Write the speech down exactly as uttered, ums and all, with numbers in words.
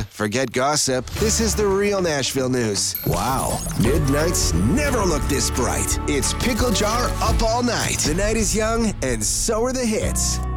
media, forget gossip. This is the real Nashville news. Wow, midnights never look this bright. It's Pickle Jar Up All Night. The night is young, and so are the hits.